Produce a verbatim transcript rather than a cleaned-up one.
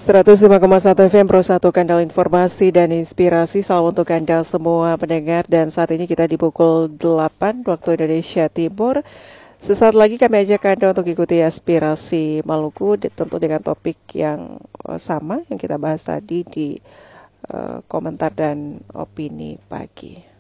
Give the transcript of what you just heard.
seratus lima koma satu F M Pro satu Kanal Informasi dan Inspirasi selalu untuk Anda semua pendengar. Dan saat ini kita di pukul delapan waktu Indonesia Timur. Sesaat lagi kami ajak Anda untuk ikuti Aspirasi Maluku, tentu dengan topik yang sama yang kita bahas tadi di uh, komentar dan opini pagi.